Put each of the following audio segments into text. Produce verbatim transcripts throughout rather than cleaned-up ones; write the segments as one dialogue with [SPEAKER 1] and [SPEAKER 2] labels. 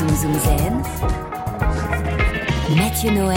[SPEAKER 1] Zoom Zoom Zen, Mathieu Noël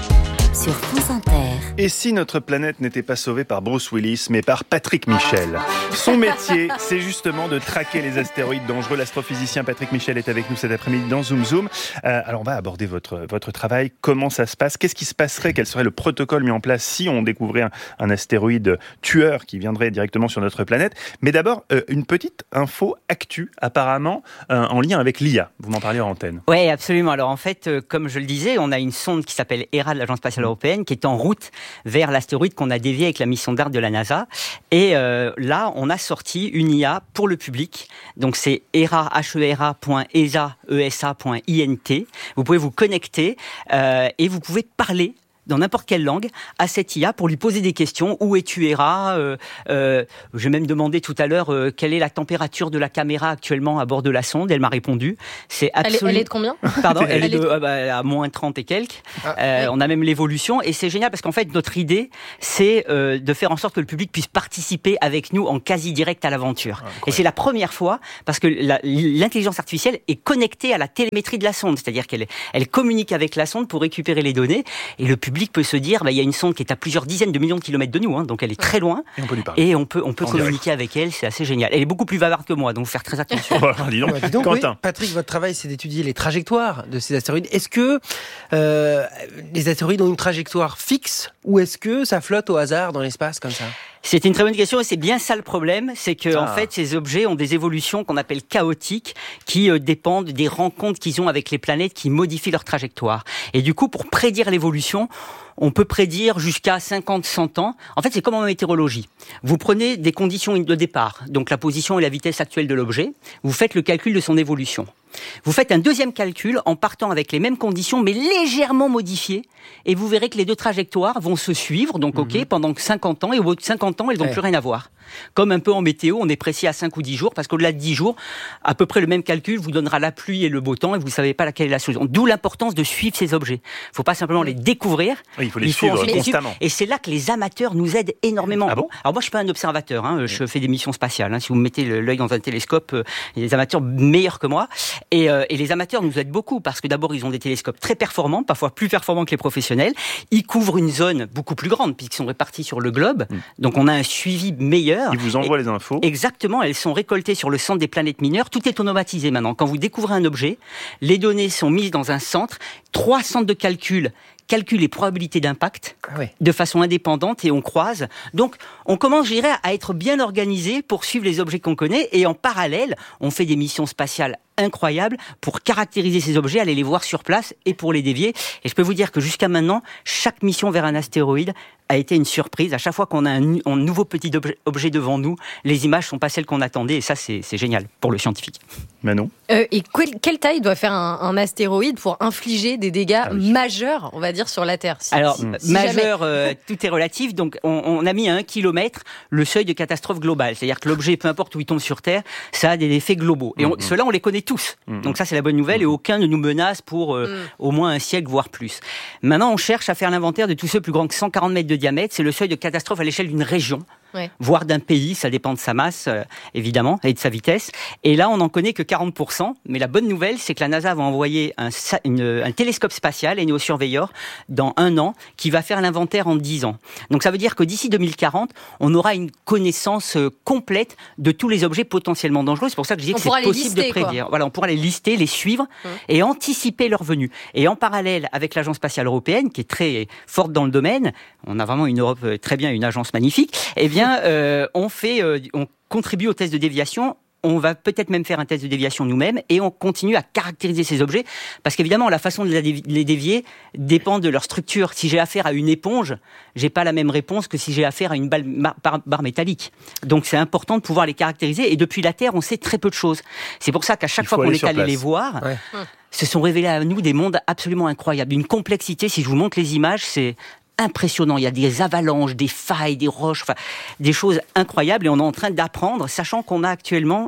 [SPEAKER 1] sur France Inter.
[SPEAKER 2] Et si notre planète n'était pas sauvée par Bruce Willis, mais par Patrick Michel? Son métier, c'est justement de traquer les astéroïdes dangereux. L'astrophysicien Patrick Michel est avec nous cet après-midi dans Zoom Zoom. Euh, alors on va aborder votre, votre travail. Comment ça se passe? Qu'est-ce qui se passerait? Quel serait le protocole mis en place si on découvrait un, un astéroïde tueur qui viendrait directement sur notre planète? Mais d'abord, euh, une petite info actu, apparemment, euh, en lien avec l'I A. Vous m'en parlez en antenne.
[SPEAKER 3] Oui, absolument. Alors en fait, euh, comme je le disais, on a une sonde qui s'appelle E R A de l'Agence spatiale européenne qui est en route vers l'astéroïde qu'on a dévié avec la mission DART de la NASA. Et euh, là, on a sorti une I A pour le public. Donc c'est hera point e s a point i n t. Vous pouvez vous connecter euh, et vous pouvez parler dans n'importe quelle langue, à cette I A pour lui poser des questions. Où es-tu, Hera euh, euh, Je vais même demander tout à l'heure euh, quelle est la température de la caméra actuellement à bord de la sonde. Elle m'a répondu. C'est absolument...
[SPEAKER 4] elle, est, elle est de combien?
[SPEAKER 3] Pardon, elle,
[SPEAKER 4] elle
[SPEAKER 3] est de,
[SPEAKER 4] est de...
[SPEAKER 3] euh, bah, à moins trente et quelques.
[SPEAKER 4] Ah,
[SPEAKER 3] euh,
[SPEAKER 4] oui.
[SPEAKER 3] On a même l'évolution. Et c'est génial parce qu'en fait, notre idée, c'est euh, de faire en sorte que le public puisse participer avec nous en quasi-direct à l'aventure. Ah, et c'est la première fois parce que la, l'intelligence artificielle est connectée à la télémétrie de la sonde. C'est-à-dire qu'elle elle communique avec la sonde pour récupérer les données. Et le public peut se dire, bah, il y a une sonde qui est à plusieurs dizaines de millions de kilomètres de nous, hein, donc elle est très loin,
[SPEAKER 2] et on peut lui parler.
[SPEAKER 3] Et on peut, on peut
[SPEAKER 2] en
[SPEAKER 3] communiquer
[SPEAKER 2] direct
[SPEAKER 3] avec elle, c'est assez génial. Elle est beaucoup plus bavarde que moi, donc faut faire très attention.
[SPEAKER 2] Oh, bah, dis donc,
[SPEAKER 5] ouais, dis donc
[SPEAKER 2] Quentin.
[SPEAKER 5] Oui, Patrick, votre travail, c'est d'étudier les trajectoires de ces astéroïdes. Est-ce que euh, les astéroïdes ont une trajectoire fixe ou est-ce que ça flotte au hasard dans l'espace comme ça?
[SPEAKER 3] C'est une très bonne question et c'est bien ça le problème, c'est que
[SPEAKER 5] ah.
[SPEAKER 3] en fait ces objets ont des évolutions qu'on appelle chaotiques, qui euh, dépendent des rencontres qu'ils ont avec les planètes qui modifient leur trajectoire. Et du coup, pour prédire l'évolution, on peut prédire jusqu'à cinquante à cent ans. En fait, c'est comme en météorologie. Vous prenez des conditions de départ, donc la position et la vitesse actuelle de l'objet, vous faites le calcul de son évolution. Vous faites un deuxième calcul en partant avec les mêmes conditions, mais légèrement modifiées, et vous verrez que les deux trajectoires vont se suivre, donc ok, mmh. pendant cinquante ans, et au bout de cinquante ans, elles n'ont ouais. plus rien à voir. Comme un peu en météo, on est précis à cinq ou dix jours, parce qu'au-delà de dix jours, à peu près le même calcul vous donnera la pluie et le beau temps, et vous ne savez pas laquelle est la solution. D'où l'importance de suivre ces objets. Il ne faut pas simplement les découvrir.
[SPEAKER 2] Oui, il faut les il faut suivre constamment.
[SPEAKER 3] Et c'est là que les amateurs nous aident énormément.
[SPEAKER 2] Ah bon?
[SPEAKER 3] Alors moi, je ne suis pas un observateur, hein, je fais des missions spatiales. Hein. Si vous mettez l'œil dans un télescope, euh, il y a des amateurs meilleurs que moi. Et, euh, et les amateurs nous aident beaucoup, parce que d'abord, ils ont des télescopes très performants, parfois plus performants que les professionnels. Ils couvrent une zone beaucoup plus grande, puisqu'ils sont répartis sur le globe. Mmh. Donc on a un suivi meilleur.
[SPEAKER 2] Ils vous envoient
[SPEAKER 3] et,
[SPEAKER 2] les infos.
[SPEAKER 3] Exactement, elles sont récoltées sur le centre des planètes mineures. Tout est automatisé maintenant. Quand vous découvrez un objet, les données sont mises dans un centre, trois centres de calcul calcule les probabilités d'impact ah ouais. de façon indépendante et on croise. Donc, on commence, je dirais, à être bien organisé pour suivre les objets qu'on connaît et en parallèle, on fait des missions spatiales incroyables pour caractériser ces objets, aller les voir sur place et pour les dévier. Et je peux vous dire que jusqu'à maintenant, chaque mission vers un astéroïde a été une surprise. À chaque fois qu'on a un, un nouveau petit objet, objet devant nous, les images sont pas celles qu'on attendait et ça, c'est, c'est génial pour le scientifique.
[SPEAKER 2] Manon
[SPEAKER 4] euh, Et quelle, quelle taille doit faire un, un astéroïde pour infliger des dégâts ah oui. majeurs, on va dire, sur la Terre? si,
[SPEAKER 3] Alors,
[SPEAKER 4] si,
[SPEAKER 3] si majeur, euh, tout est relatif. Donc, on, on a mis à un kilomètre le seuil de catastrophe globale. C'est-à-dire que l'objet, peu importe où il tombe sur Terre, ça a des effets globaux. Et on, mmh. ceux-là, on les connaît tous. Mmh. Donc ça, c'est la bonne nouvelle. Mmh. Et aucun ne nous menace pour euh, mmh. au moins un siècle, voire plus. Maintenant, on cherche à faire l'inventaire de tous ceux plus grands que cent quarante mètres de diamètre. C'est le seuil de catastrophe à l'échelle d'une région. Ouais. Voire d'un pays, ça dépend de sa masse, euh, évidemment, et de sa vitesse. Et là, on n'en connaît que quarante pour cent. Mais la bonne nouvelle, c'est que la NASA va envoyer un, une, un télescope spatial, Ennio Surveyor, dans un an, qui va faire l'inventaire en dix ans. Donc ça veut dire que d'ici deux mille quarante, on aura une connaissance euh, complète de tous les objets potentiellement dangereux. C'est pour ça que je dis on que c'est possible lister, de prédire. Quoi. Voilà, on pourra les lister, les suivre hum. et anticiper leur venue. Et en parallèle, avec l'Agence spatiale européenne, qui est très forte dans le domaine, on a vraiment une Europe très bien, une agence magnifique, eh bien, Euh, on fait, euh, on contribue au test de déviation. On va peut-être même faire un test de déviation nous-mêmes et on continue à caractériser ces objets parce qu'évidemment la façon de les dévier dépend de leur structure. Si j'ai affaire à une éponge, j'ai pas la même réponse que si j'ai affaire à une balle, barre, barre métallique. Donc c'est important de pouvoir les caractériser et depuis la Terre on sait très peu de choses. C'est pour ça qu'à chaque fois qu'on est allé place. les voir, ouais. se sont révélés à nous des mondes absolument incroyables, une complexité. Si je vous montre les images, c'est impressionnant, il y a des avalanches, des failles, des roches, enfin, des choses incroyables et on est en train d'apprendre, sachant qu'on a actuellement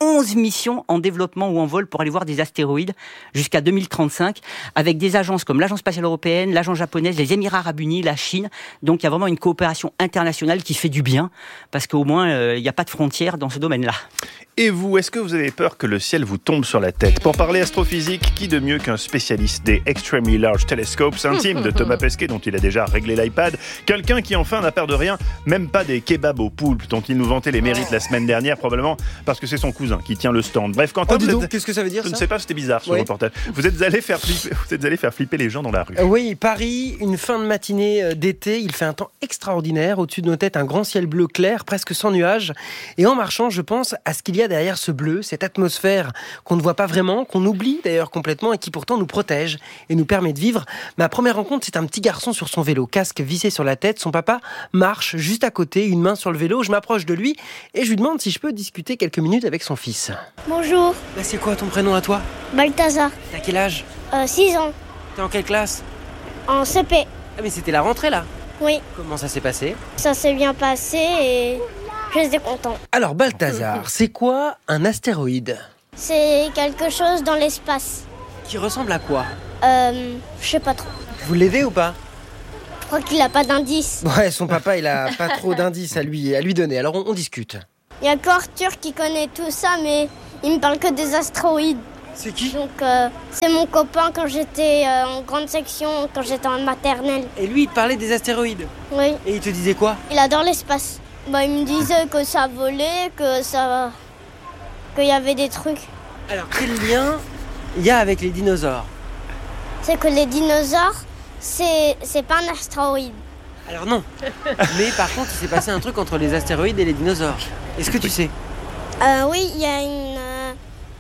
[SPEAKER 3] onze missions en développement ou en vol pour aller voir des astéroïdes jusqu'à deux mille trente-cinq, avec des agences comme l'Agence spatiale européenne, l'Agence japonaise, les Émirats arabes unis, la Chine. Donc il y a vraiment une coopération internationale qui fait du bien, parce qu'au moins euh, il n'y a pas de frontières dans ce domaine-là.
[SPEAKER 2] Et vous, est-ce que vous avez peur que le ciel vous tombe sur la tête? Pour parler astrophysique, qui de mieux qu'un spécialiste des Extremely Large Telescopes intimes de Thomas Pesquet, dont il a déjà réglé l'iPad, quelqu'un qui enfin n'a peur de rien, même pas des kebabs au poulpe dont il nous vantait les mérites la semaine dernière, probablement parce que c'est son cousin qui tient le stand. Bref, Quentin,
[SPEAKER 5] Oh, dis
[SPEAKER 2] vous
[SPEAKER 5] donc,
[SPEAKER 2] êtes...
[SPEAKER 5] qu'est-ce que ça veut dire
[SPEAKER 2] Je
[SPEAKER 5] ça
[SPEAKER 2] ne sais pas, c'était bizarre ce
[SPEAKER 5] Oui.
[SPEAKER 2] reportage. Vous êtes allé faire flipper, vous êtes allé faire flipper les gens dans la rue.
[SPEAKER 5] Euh, Oui, Paris, une fin de matinée euh, d'été, il fait un temps extraordinaire, au-dessus de nos têtes un grand ciel bleu clair, presque sans nuages, et en marchant je pense à ce qu'il y a derrière ce bleu, cette atmosphère qu'on ne voit pas vraiment, qu'on oublie d'ailleurs complètement et qui pourtant nous protège et nous permet de vivre. Ma première rencontre, c'est un petit garçon sur son vélo, casque vissé sur la tête, son papa marche juste à côté, une main sur le vélo, je m'approche de lui et je lui demande si je peux discuter quelques minutes avec son fils.
[SPEAKER 6] Bonjour,
[SPEAKER 5] Bah, c'est quoi ton prénom à toi?
[SPEAKER 6] Balthazar,
[SPEAKER 5] T'as quel âge?
[SPEAKER 6] euh, six ans,
[SPEAKER 5] T'es en quelle classe?
[SPEAKER 6] en C P.
[SPEAKER 5] Ah mais c'était la rentrée là.
[SPEAKER 6] Oui,
[SPEAKER 5] Comment ça s'est passé?
[SPEAKER 6] ça s'est bien passé et j'étais content.
[SPEAKER 5] Alors Balthazar, c'est quoi un astéroïde?
[SPEAKER 6] C'est quelque chose dans l'espace.
[SPEAKER 5] Qui ressemble à quoi?
[SPEAKER 6] Euh, je sais pas trop.
[SPEAKER 5] Vous l'aidez ou pas?
[SPEAKER 6] Je crois qu'il a pas d'indice.
[SPEAKER 5] Ouais, son papa il a pas trop d'indices à lui, à lui donner, alors on, on discute.
[SPEAKER 6] Il y a qu'Arthur qui connaît tout ça, mais il me parle que des astéroïdes.
[SPEAKER 5] C'est qui?
[SPEAKER 6] Donc euh, c'est mon copain quand j'étais euh, en grande section, quand j'étais en maternelle.
[SPEAKER 5] Et lui il te parlait des astéroïdes.
[SPEAKER 6] Oui,
[SPEAKER 5] Et il te disait quoi?
[SPEAKER 6] il adore l'espace. Bah, il me disait que ça volait, que ça... qu'il y avait des trucs.
[SPEAKER 5] Alors quel lien il y a avec les dinosaures?
[SPEAKER 6] C'est que les dinosaures, c'est c'est pas un astéroïde.
[SPEAKER 5] Alors non. Mais par contre il s'est passé un truc entre les astéroïdes et les dinosaures. Est-ce que tu sais?
[SPEAKER 6] Euh, oui, il y a une euh,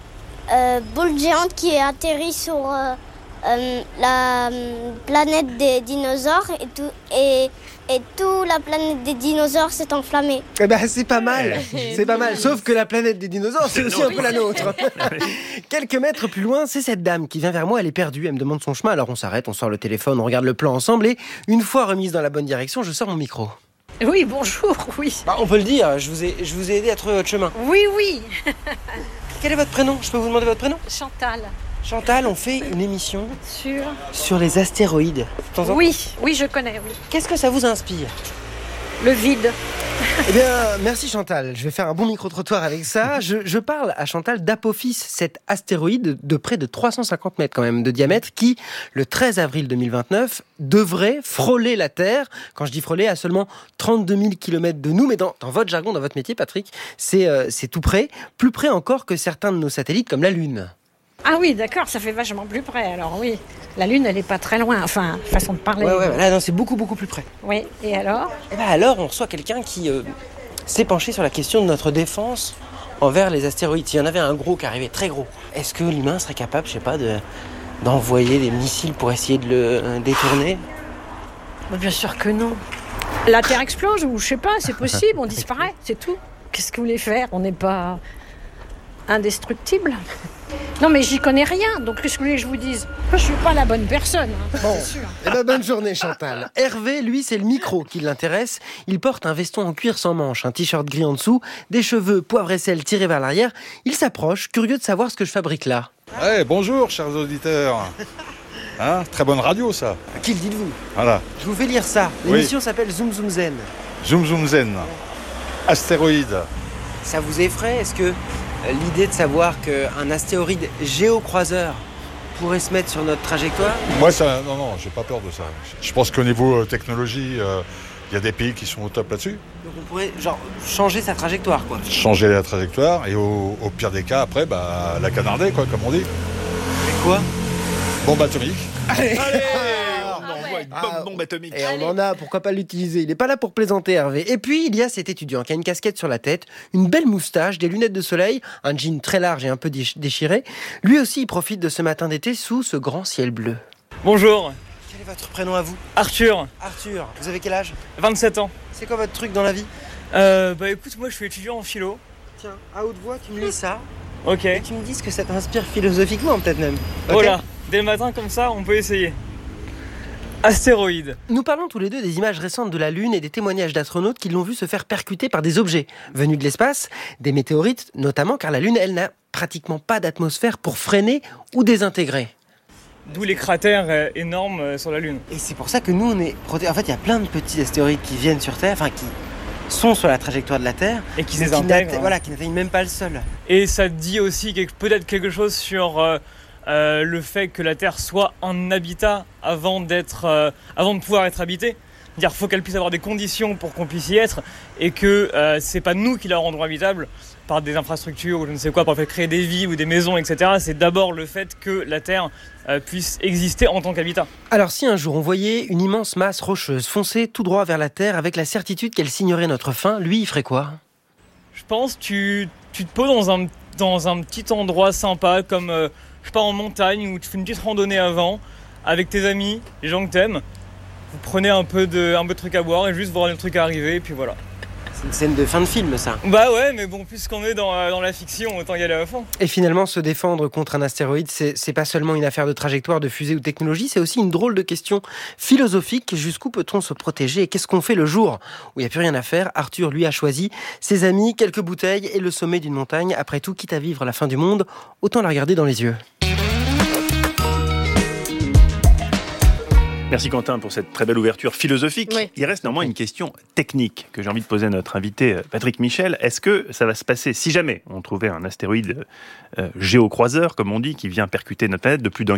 [SPEAKER 6] euh, boule géante qui est atterrie sur euh, euh, la euh, planète des dinosaures et tout et et toute la planète des dinosaures s'est enflammée.
[SPEAKER 5] Eh ben c'est pas mal, c'est pas mal. Sauf que la planète des dinosaures, c'est aussi un peu la nôtre. Quelques mètres plus loin, c'est cette dame qui vient vers moi, elle est perdue, elle me demande son chemin. Alors on s'arrête, on sort le téléphone, on regarde le plan ensemble et une fois remise dans la bonne direction, je sors mon micro.
[SPEAKER 7] Oui, bonjour, oui.
[SPEAKER 5] Bah, on peut le dire, je vous ai, je vous ai aidé à trouver votre chemin.
[SPEAKER 7] Oui, oui.
[SPEAKER 5] Quel est votre prénom? Je peux vous demander votre prénom?
[SPEAKER 7] Chantal,
[SPEAKER 5] Chantal, on fait une émission
[SPEAKER 7] sur...
[SPEAKER 5] sur les astéroïdes. De temps en temps.
[SPEAKER 7] Oui, oui, je connais, oui.
[SPEAKER 5] Qu'est-ce que ça vous inspire?
[SPEAKER 7] Le vide.
[SPEAKER 5] Eh bien, merci Chantal. Je vais faire un bon micro-trottoir avec ça. Je, je parle à Chantal d'Apophis, cet astéroïde de près de trois cent cinquante mètres quand même de diamètre qui, le treize avril deux mille vingt-neuf, devrait frôler la Terre. Quand je dis frôler, à seulement trente-deux mille kilomètres de nous. Mais dans, dans votre jargon, dans votre métier, Patrick, c'est, euh, c'est tout près. Plus près encore que certains de nos satellites comme la Lune.
[SPEAKER 7] Ah oui, d'accord, ça fait vachement plus près. Alors oui, la Lune, elle est pas très loin. Enfin, façon de parler.
[SPEAKER 5] Ouais, ouais, là, non, c'est beaucoup, beaucoup plus près.
[SPEAKER 7] Oui, et alors?
[SPEAKER 5] Et ben alors, on reçoit quelqu'un qui euh, s'est penché sur la question de notre défense envers les astéroïdes. S'il y en avait un gros qui arrivait, très gros, est-ce que l'humain serait capable, je sais pas, de, d'envoyer des missiles pour essayer de le euh, détourner?
[SPEAKER 7] Bah, bien sûr que non. La Terre explose ou je sais pas, c'est possible, on disparaît, c'est tout. Qu'est-ce que vous voulez faire? On n'est pas indestructible. Non mais j'y connais rien, donc qu'est-ce que vous voulez que je vous dise? Je suis pas la bonne personne, hein,
[SPEAKER 5] Bon.
[SPEAKER 7] c'est sûr.
[SPEAKER 5] Eh ben, bonne journée Chantal. Hervé, lui, c'est le micro qui l'intéresse. Il porte un veston en cuir sans manches, un t-shirt gris en dessous, des cheveux poivre et sel tirés vers l'arrière. Il s'approche, curieux de savoir ce que je fabrique là.
[SPEAKER 8] Ouais, bonjour, chers auditeurs. Hein, très bonne radio, ça.
[SPEAKER 5] Qui le dites-vous?
[SPEAKER 8] Voilà.
[SPEAKER 5] Je vous fais lire ça. L'émission s'appelle Zoom Zoom Zen.
[SPEAKER 8] Zoom Zoom Zen. Astéroïde.
[SPEAKER 5] Ça vous effraie? Est-ce que euh, l'idée de savoir qu'un astéroïde géocroiseur pourrait se mettre sur notre trajectoire?
[SPEAKER 8] Moi, ça, non, non, j'ai pas peur de ça. Je pense qu'au niveau euh, technologie, il euh, y a des pays qui sont au top là-dessus.
[SPEAKER 5] Donc on pourrait genre changer sa trajectoire, quoi.
[SPEAKER 8] Changer la trajectoire et au, au pire des cas, après, bah, la canarder, quoi, comme on dit.
[SPEAKER 5] Et quoi?
[SPEAKER 8] Bombe atomique.
[SPEAKER 2] Allez, on envoie une
[SPEAKER 5] Ah,
[SPEAKER 2] bombe, bombe atomique.
[SPEAKER 5] Et on en a, pourquoi pas l'utiliser? Il n'est pas là pour plaisanter, Hervé. Et puis, il y a cet étudiant qui a une casquette sur la tête, une belle moustache, des lunettes de soleil, un jean très large et un peu déch- déchiré. Lui aussi, il profite de ce matin d'été sous ce grand ciel bleu.
[SPEAKER 9] Bonjour,
[SPEAKER 5] Quel est votre prénom à vous?
[SPEAKER 9] Arthur,
[SPEAKER 5] Arthur. Vous avez quel âge?
[SPEAKER 9] vingt-sept ans.
[SPEAKER 5] C'est quoi votre truc dans la vie?
[SPEAKER 9] Euh, bah écoute, moi je suis étudiant en philo.
[SPEAKER 5] Tiens, à haute voix, tu me lis ça.
[SPEAKER 9] Ok.
[SPEAKER 5] Et tu me dis ce que ça t'inspire philosophiquement, peut-être même. Ok.
[SPEAKER 9] Oh là, dès le matin comme ça, on peut essayer. Astéroïde.
[SPEAKER 5] Nous parlons tous les deux des images récentes de la Lune et des témoignages d'astronautes qui l'ont vu se faire percuter par des objets venus de l'espace, des météorites notamment, car la Lune, elle, n'a pratiquement pas d'atmosphère pour freiner ou désintégrer.
[SPEAKER 9] D'où les cratères euh, énormes euh, sur la Lune.
[SPEAKER 5] Et c'est pour ça que nous, on est protégés. En fait, il y a plein de petits astéroïdes qui viennent sur Terre, enfin qui sont sur la trajectoire de la Terre,
[SPEAKER 9] Et qui
[SPEAKER 5] mais
[SPEAKER 9] les intègrent.
[SPEAKER 5] n'atte- voilà, qui n'atteignent même pas le sol.
[SPEAKER 9] Et ça dit aussi quelque- peut-être quelque chose sur euh, euh, le fait que la Terre soit un habitat avant, d'être, euh, avant de pouvoir être habitée. C'est-à-dire qu'il faut qu'elle puisse avoir des conditions pour qu'on puisse y être et que euh, c'est pas nous qui la rendrons habitable par des infrastructures ou je ne sais quoi, pour faire créer des villes ou des maisons, et cetera. C'est d'abord le fait que la Terre euh, puisse exister en tant qu'habitat.
[SPEAKER 5] Alors si un jour on voyait une immense masse rocheuse foncer tout droit vers la Terre avec la certitude qu'elle signerait notre fin, lui, il ferait quoi ?
[SPEAKER 9] Je pense que tu, tu te poses dans un, dans un petit endroit sympa, comme euh, je sais pas, en montagne, où tu fais une petite randonnée avant, avec tes amis, les gens que t'aimes. Vous prenez un peu de, un peu de trucs à boire et juste voir le truc arriver, et puis voilà.
[SPEAKER 5] C'est une scène de fin de film, ça.
[SPEAKER 9] Bah ouais, mais bon, puisqu'on est dans, euh, dans la fiction, autant y aller à fond.
[SPEAKER 5] Et finalement, se défendre contre un astéroïde, c'est, c'est pas seulement une affaire de trajectoire, de fusée ou de technologie, c'est aussi une drôle de question philosophique. Jusqu'où peut-on se protéger et qu'est-ce qu'on fait le jour où il n'y a plus rien à faire ? Arthur, lui, a choisi ses amis, quelques bouteilles et le sommet d'une montagne. Après tout, quitte à vivre la fin du monde, autant la regarder dans les yeux.
[SPEAKER 2] Merci Quentin pour cette très belle ouverture philosophique.
[SPEAKER 4] Oui.
[SPEAKER 2] Il reste néanmoins une question technique que j'ai envie de poser à notre invité Patrick Michel. Est-ce que ça va se passer, si jamais on trouvait un astéroïde euh, géocroiseur, comme on dit, qui vient percuter notre planète de plus d'un